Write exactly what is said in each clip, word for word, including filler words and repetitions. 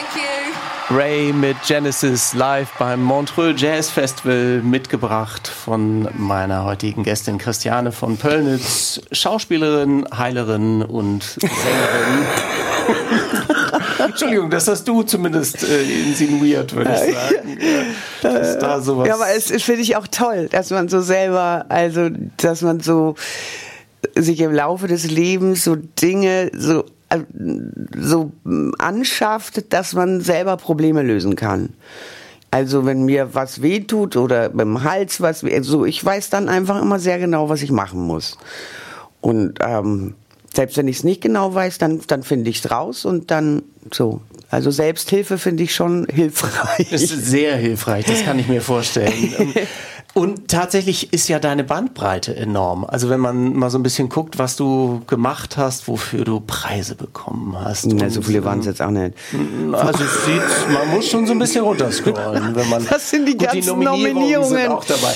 Thank you. Ray mit Genesis live beim Montreux Jazz Festival, mitgebracht von meiner heutigen Gästin Christiane von Pöllnitz, Schauspielerin, Heilerin und Sängerin. Entschuldigung, das hast du zumindest äh, insinuiert, würde ich sagen. Ja, dass da sowas ja, aber es, es finde ich auch toll, dass man so selber, also dass man so sich im Laufe des Lebens so Dinge so so anschafft, dass man selber Probleme lösen kann. Also wenn mir was wehtut oder beim Hals was, also ich weiß dann einfach immer sehr genau, was ich machen muss. Und ähm, selbst wenn ich es nicht genau weiß, dann, dann finde ich es raus und dann so. Also Selbsthilfe finde ich schon hilfreich. Das ist sehr hilfreich, das kann ich mir vorstellen. Und tatsächlich ist ja deine Bandbreite enorm. Also wenn man mal so ein bisschen guckt, was du gemacht hast, wofür du Preise bekommen hast. Na, so viele waren es jetzt auch nicht. Also es sieht, man muss schon so ein bisschen runterscrollen. Wenn man, das sind die ganzen die Nominierungen. Nominierungen. Sind auch dabei.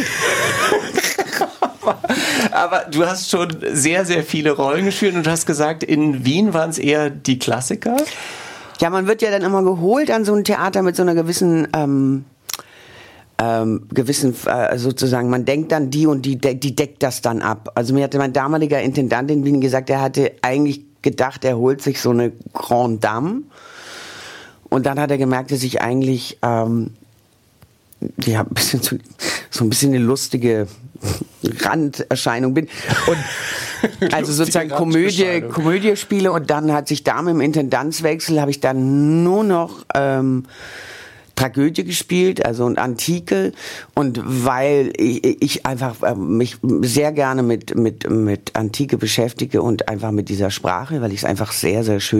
Aber du hast schon sehr, sehr viele Rollen gespielt und du hast gesagt, in Wien waren es eher die Klassiker? Ja, man wird ja dann immer geholt an so ein Theater mit so einer gewissen... Ähm Ähm, gewissen, äh, sozusagen, man denkt dann, die und die, die deckt das dann ab. Also mir hatte mein damaliger Intendant in Wien gesagt, er hatte eigentlich gedacht, er holt sich so eine Grande Dame. Und dann hat er gemerkt, dass ich eigentlich, ähm, ja, ein bisschen zu, so ein bisschen eine lustige Randerscheinung bin. Und also sozusagen Komödie, Komödie spiele und dann hat sich da mit dem Intendanzwechsel, habe ich dann nur noch, ähm, Tragödie gespielt, also und Antike, und weil ich, ich einfach äh, mich sehr gerne mit mit mit Antike beschäftige und einfach mit dieser Sprache, weil ich es einfach sehr sehr schön